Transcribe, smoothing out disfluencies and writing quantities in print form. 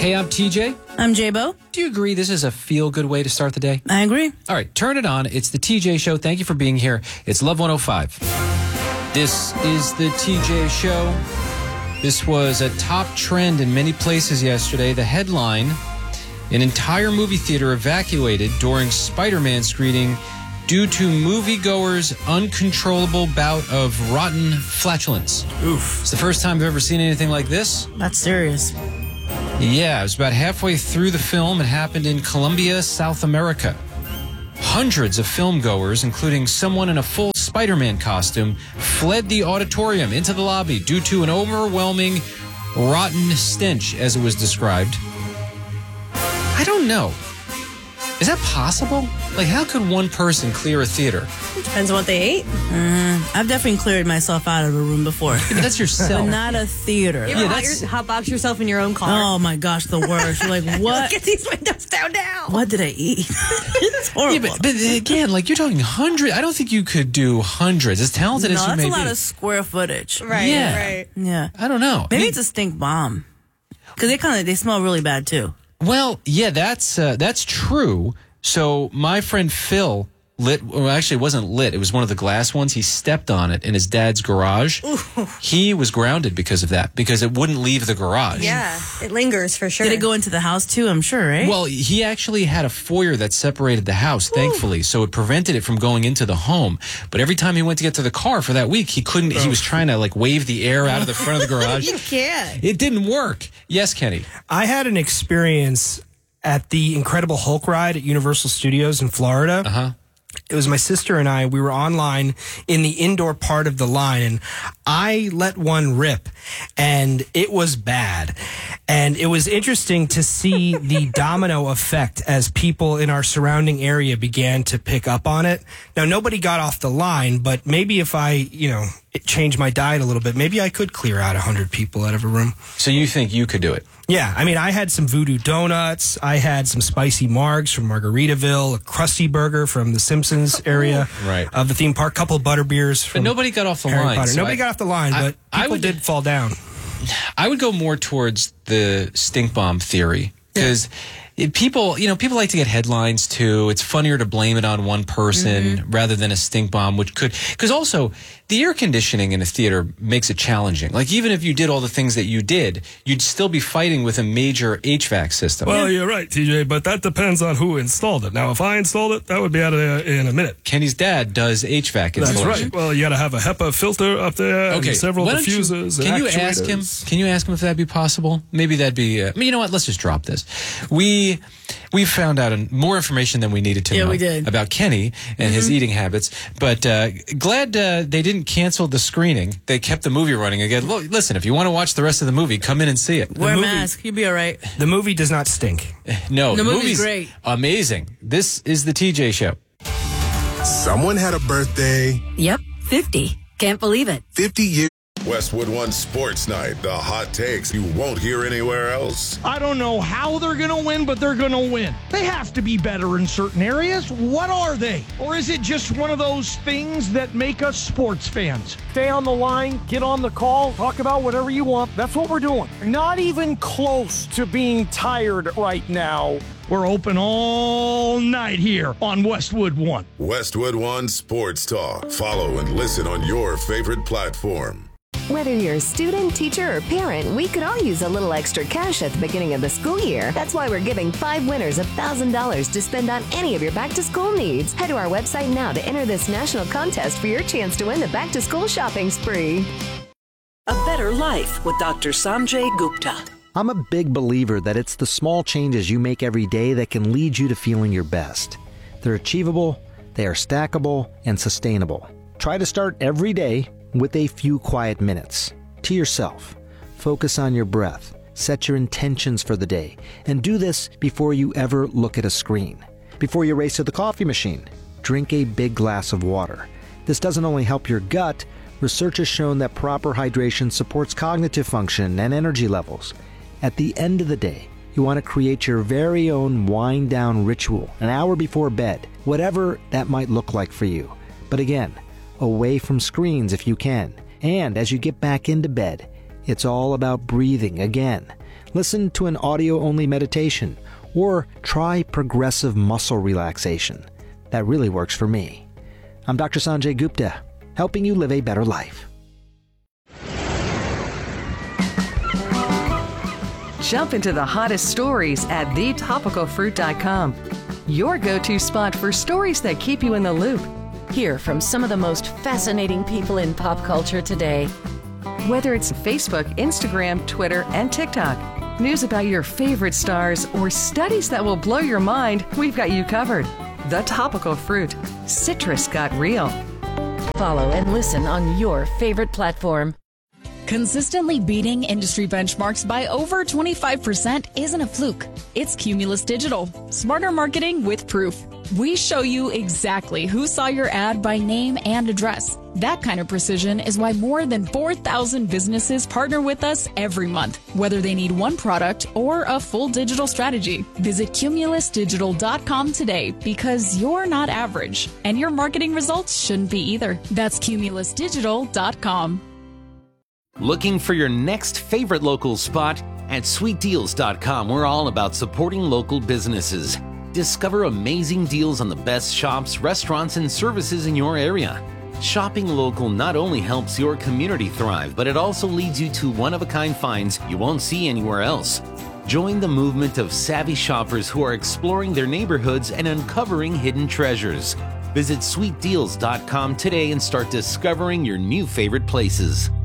Hey, I'm TJ. I'm J-Bo. Do you agree this is a feel-good way to start the day? I agree. All right, turn it on. It's the TJ Show. Thank you for being here. It's Love 105. This is the TJ Show. This was a top trend in many places yesterday. The headline, an entire movie theater evacuated during Spider-Man screening due to moviegoers' uncontrollable bout of rotten flatulence. Oof. It's the first time I've ever seen anything like this. That's serious. Yeah, it was about halfway through the film. It happened in Colombia, South America. Hundreds of filmgoers, including someone in a full Spider-Man costume, fled the auditorium into the lobby due to an overwhelming rotten stench, as it was described. I don't know. Is that possible? Like, how could one person clear a theater? Depends on what they ate. I've definitely cleared myself out of a room before. Yeah, but that's yourself. But not a theater. You ever hotbox yourself in your own car? Oh my gosh, the worst. You're like, what? Get these windows down now. What did I eat? It's horrible. Yeah, but again, like, you're talking hundreds. I don't think you could do hundreds. As talented as you may be. No, that's a lot of square footage. Right, Yeah. right. Yeah. I don't know. Maybe it's a stink bomb. Because they smell really bad too. Well, yeah, that's true. So my friend Phil actually it wasn't lit. It was one of the glass ones. He stepped on it in his dad's garage. Ooh. He was grounded because of that, because it wouldn't leave the garage. Yeah, it lingers for sure. Did it go into the house too? I'm sure, right? Well, he actually had a foyer that separated the house, thankfully, so it prevented it from going into the home. But every time he went to get to the car for that week, he couldn't. He was trying to like wave the air out of the front of the garage. You can't. It didn't work. Yes, Kenny. I had an experience at the Incredible Hulk ride at Universal Studios in Florida. Uh-huh. It was my sister and I. We were online in the indoor part of the line, and I let one rip, and it was bad. And it was interesting to see the domino effect as people in our surrounding area began to pick up on it. Now, nobody got off the line, but maybe if I, changed my diet a little bit, maybe I could clear out 100 people out of a room. So you think you could do it? Yeah, I mean, I had some Voodoo Donuts. I had some spicy margs from Margaritaville, a Krusty Burger from the Simpsons area of the theme park, couple of butterbeers from But nobody got off the Harry line. Potter. So Nobody got off the line, but people did fall down. I would go more towards the stink bomb theory, because people like to get headlines too. It's funnier to blame it on one person rather than a stink bomb, which could, because also the air conditioning in a theater makes it challenging. Like, even if you did all the things that you did, you'd still be fighting with a major HVAC system. Well, you're right, TJ, but that depends on who installed it. Now, if I installed it, that would be out of there in a minute. Kenny's dad does HVAC installation. That's right. Well, you got to have a HEPA filter up there, and several diffusers. Can you ask him? Can you ask him if that'd be possible? Maybe that'd be. You know what? Let's just drop this. We found out more information than we needed to know we did. about Kenny and his eating habits. But glad they didn't cancel the screening. They kept the movie running again. Look, listen, if you want to watch the rest of the movie, come in and see it. Wear a mask. You'll be all right. The movie does not stink. No, the movie's great. Amazing. This is the TJ Show. Someone had a birthday. Yep, 50. Can't believe it. 50 years. Westwood One Sports Night. The hot takes you won't hear anywhere else. I don't know how they're going to win, but they're going to win. They have to be better in certain areas. What are they? Or is it just one of those things that make us sports fans? Stay on the line, get on the call, talk about whatever you want. That's what we're doing. Not even close to being tired right now. We're open all night here on Westwood One. Westwood One Sports Talk. Follow and listen on your favorite platform. Whether you're a student, teacher, or parent, we could all use a little extra cash at the beginning of the school year. That's why we're giving 5 winners $1,000 to spend on any of your back-to-school needs. Head to our website now to enter this national contest for your chance to win the back-to-school shopping spree. A better life with Dr. Sanjay Gupta. I'm a big believer that it's the small changes you make every day that can lead you to feeling your best. They're achievable, they are stackable, and sustainable. Try to start every day with a few quiet minutes to yourself. Focus on your breath, set your intentions for the day, and do this before you ever look at a screen. Before you race to the coffee machine, drink a big glass of water. This doesn't only help your gut, research has shown that proper hydration supports cognitive function and energy levels. At the end of the day, you want to create your very own wind-down ritual an hour before bed, whatever that might look like for you. But again, away from screens if you can. And as you get back into bed, it's all about breathing again. Listen to an audio-only meditation or try progressive muscle relaxation. That really works for me. I'm Dr. Sanjay Gupta, helping you live a better life. Jump into the hottest stories at thetopicalfruit.com. Your go-to spot for stories that keep you in the loop. Hear from some of the most fascinating people in pop culture today. Whether it's Facebook, Instagram, Twitter, and TikTok, news about your favorite stars, or studies that will blow your mind, we've got you covered. The Topical Fruit. Citrus got real. Follow and listen on your favorite platform. Consistently beating industry benchmarks by over 25% isn't a fluke. It's Cumulus Digital. Smarter marketing with proof. We show you exactly who saw your ad by name and address. That kind of precision is why more than 4,000 businesses partner with us every month, whether they need one product or a full digital strategy. Visit cumulusdigital.com today because you're not average, and your marketing results shouldn't be either. That's cumulusdigital.com. Looking for your next favorite local spot? At sweetdeals.com, we're all about supporting local businesses. Discover amazing deals on the best shops, restaurants, and services in your area. Shopping local not only helps your community thrive, but it also leads you to one-of-a-kind finds you won't see anywhere else. Join the movement of savvy shoppers who are exploring their neighborhoods and uncovering hidden treasures. Visit sweetdeals.com today and start discovering your new favorite places.